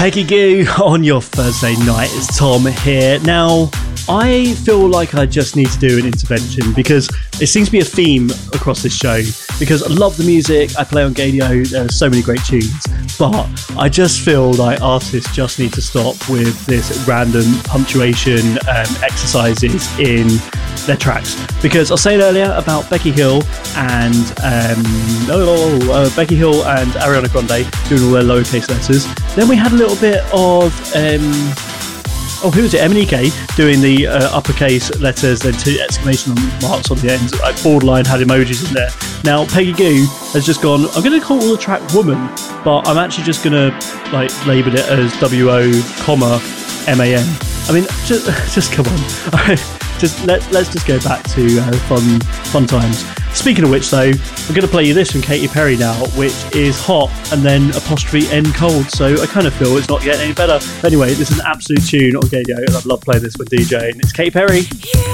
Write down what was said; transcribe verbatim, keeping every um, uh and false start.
Peggy Goo on your Thursday night. It's Tom here. Now, I feel like I just need to do an intervention because it seems to be a theme across this show, because I love the music, I play on Gadio, there are so many great tunes, but I just feel like artists just need to stop with this random punctuation um, exercises in their tracks. Because I was saying earlier about Becky Hill and um, oh, uh, Becky Hill and Ariana Grande doing all their lowercase letters. Then we had a little bit of um, oh, who was it? Emanike doing the uh, uppercase letters, then two exclamation marks on the end. Like borderline had emojis in there. Now Peggy Goo has just gone, I'm going to call the track Woman, but I'm actually just going to like label it as W O comma M A N. I mean, just just come on. Just let, let's just go back to uh, fun fun times. Speaking of which, though, I'm going to play you this from Katy Perry now, which is Hot and then apostrophe N cold. So I kind of feel it's not getting any better. Anyway, this is an absolute tune on Gadio, and I love playing this with DJing. It's Katy Perry.